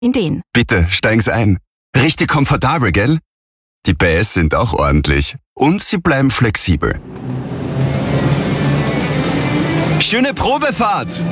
Ideen. Bitte, steigen Sie ein. Richtig komfortabel, gell? Die PS sind auch ordentlich. Und sie bleiben flexibel. Schöne Probefahrt!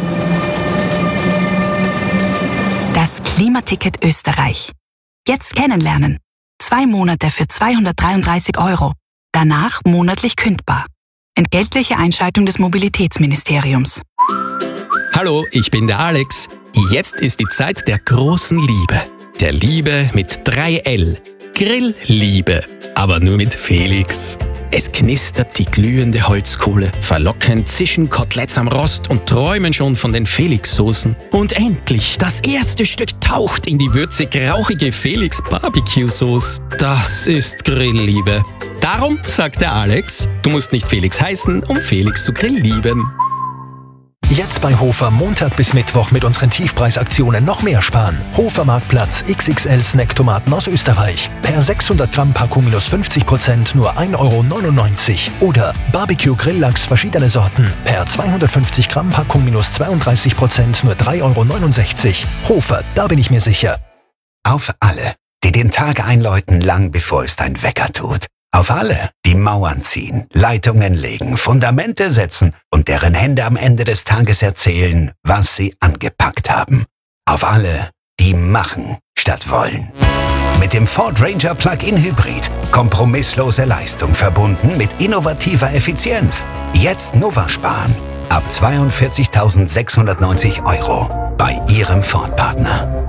Das Klimaticket Österreich. Jetzt kennenlernen. 2 Monate für 233 €. Danach monatlich kündbar. Entgeltliche Einschaltung des Mobilitätsministeriums. Hallo, ich bin der Alex. Jetzt ist die Zeit der großen Liebe. Der Liebe mit 3L. Grillliebe. Aber nur mit Felix. Es knistert die glühende Holzkohle, verlockend zischen Koteletts am Rost und träumen schon von den Felix-Soßen. Und endlich, das erste Stück taucht in die würzig-rauchige Felix-Barbecue-Sauce. Das ist Grillliebe. Darum sagt der Alex, du musst nicht Felix heißen, um Felix zu grilllieben. Jetzt bei Hofer Montag bis Mittwoch mit unseren Tiefpreisaktionen noch mehr sparen. Hofer Marktplatz XXL Snacktomaten aus Österreich. Per 600 Gramm Packung minus 50% nur 1,99 €. Oder Barbecue Grilllachs verschiedene Sorten. Per 250 Gramm Packung minus 32% nur 3,69 €. Hofer, da bin ich mir sicher. Auf alle, die den Tag einläuten, lang bevor es dein Wecker tut. Auf alle, die Mauern ziehen, Leitungen legen, Fundamente setzen und deren Hände am Ende des Tages erzählen, was sie angepackt haben. Auf alle, die machen statt wollen. Mit dem Ford Ranger Plug-in Hybrid. Kompromisslose Leistung verbunden mit innovativer Effizienz. Jetzt Nova sparen. Ab 42.690 € bei Ihrem Ford-Partner.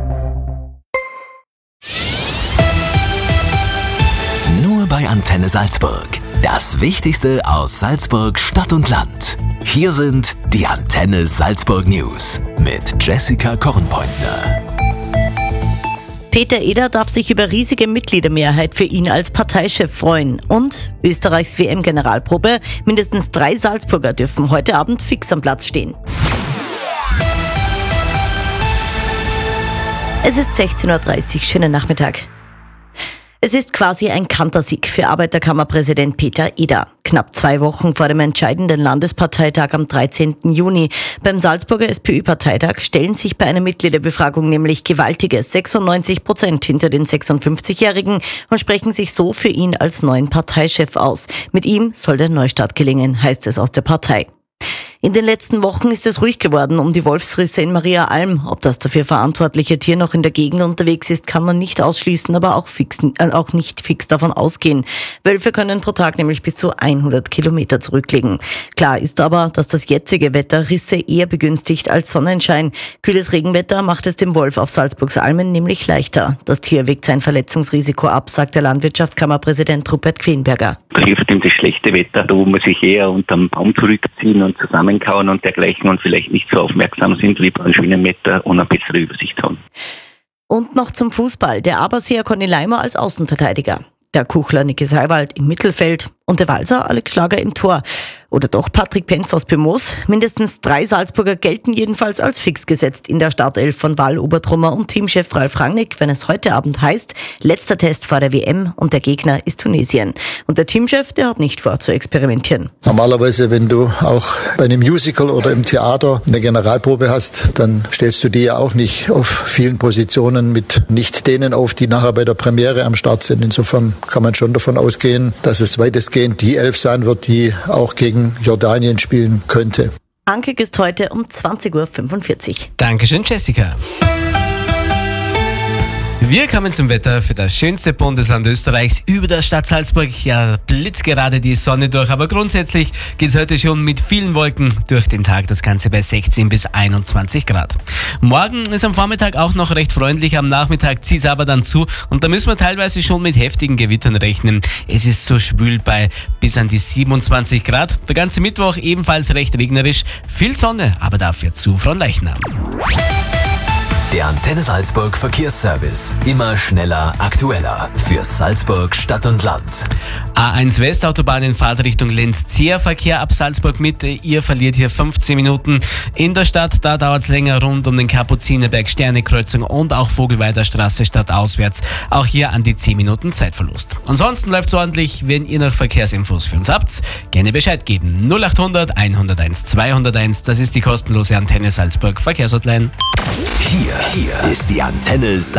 Nur bei Antenne Salzburg. Das Wichtigste aus Salzburg, Stadt und Land. Hier sind die Antenne Salzburg News mit Jessica Kornpointner. Peter Eder darf sich über riesige Mitgliedermehrheit für ihn als Parteichef freuen. Und Österreichs WM-Generalprobe. Mindestens 3 Salzburger dürfen heute Abend fix am Platz stehen. Es ist 16:30 Uhr. Schönen Nachmittag. Es ist quasi ein Kantersieg für Arbeiterkammerpräsident Peter Eder. Knapp 2 Wochen vor dem entscheidenden Landesparteitag am 13. Juni. Beim Salzburger SPÖ-Parteitag stellen sich bei einer Mitgliederbefragung nämlich gewaltige 96% hinter den 56-Jährigen und sprechen sich so für ihn als neuen Parteichef aus. Mit ihm soll der Neustart gelingen, heißt es aus der Partei. In den letzten Wochen ist es ruhig geworden um die Wolfsrisse in Mariaalm. Ob das dafür verantwortliche Tier noch in der Gegend unterwegs ist, kann man nicht ausschließen, aber auch nicht fix davon ausgehen. Wölfe können pro Tag nämlich bis zu 100 Kilometer zurücklegen. Klar ist aber, dass das jetzige Wetter Risse eher begünstigt als Sonnenschein. Kühles Regenwetter macht es dem Wolf auf Salzburgs Almen nämlich leichter. Das Tier wägt sein Verletzungsrisiko ab, sagt der Landwirtschaftskammerpräsident Rupert Quenberger. Da hilft ihm das schlechte Wetter, da wo man sich eher unterm Baum zurückziehen und zusammenkauen und dergleichen und vielleicht nicht so aufmerksam sind, lieber an schönem Wetter und eine bessere Übersicht haben. Und noch zum Fußball. Der Aberseer Conny Leimer als Außenverteidiger. Der Kuchler Niki Seiwald im Mittelfeld und der Walser Alex Schlager im Tor. Oder doch Patrick Penz aus Bemos. Mindestens 3 Salzburger gelten jedenfalls als fix gesetzt in der Startelf von Wal Obertrummer und Teamchef Ralf Rangnick, wenn es heute Abend heißt, letzter Test vor der WM und der Gegner ist Tunesien. Und der Teamchef, der hat nicht vor zu experimentieren. Normalerweise, wenn du auch bei einem Musical oder im Theater eine Generalprobe hast, dann stellst du die ja auch nicht auf vielen Positionen mit nicht denen auf, die nachher bei der Premiere am Start sind. Insofern kann man schon davon ausgehen, dass es weitestgehend die 11 sein wird, die auch gegen Jordanien spielen könnte. Ankick ist heute um 20:45 Uhr. Dankeschön, Jessica. Wir kommen zum Wetter für das schönste Bundesland Österreichs über der Stadt Salzburg. Ja, blitzt gerade die Sonne durch, aber grundsätzlich geht es heute schon mit vielen Wolken durch den Tag. Das Ganze bei 16 bis 21 Grad. Morgen ist am Vormittag auch noch recht freundlich, am Nachmittag zieht es aber dann zu und da müssen wir teilweise schon mit heftigen Gewittern rechnen. Es ist so schwül bei bis an die 27 Grad. Der ganze Mittwoch ebenfalls recht regnerisch. Viel Sonne, aber dafür zu Fronleichnam. Der Antenne Salzburg Verkehrsservice. Immer schneller, aktueller. Für Salzburg, Stadt und Land. A1 Westautobahn in Fahrtrichtung Linz-Zeer. Verkehr ab Salzburg Mitte. Ihr verliert hier 15 Minuten. In der Stadt, da dauert es länger rund um den Kapuzinerberg, Sternekreuzung und auch Vogelweider Straße stadtauswärts. Auch hier an die 10 Minuten Zeitverlust. Ansonsten läuft es ordentlich. Wenn ihr noch Verkehrsinfos für uns habt, gerne Bescheid geben. 0800 101 201. Das ist die kostenlose Antenne Salzburg Verkehrshotline. Hier Hier ist die Antenne